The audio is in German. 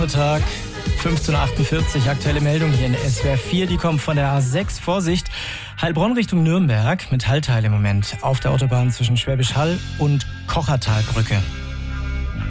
Tag, 15.48 Uhr, aktuelle Meldung hier in SWR 4, die kommt von der A6. Vorsicht, Heilbronn Richtung Nürnberg mit Hallteil im Moment auf der Autobahn zwischen Schwäbisch Hall und Kochertalbrücke.